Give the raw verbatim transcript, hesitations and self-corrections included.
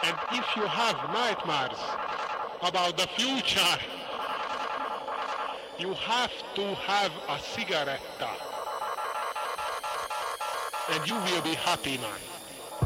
And if you have nightmares about the future, you have to have a cigarette. And you will be happy, man.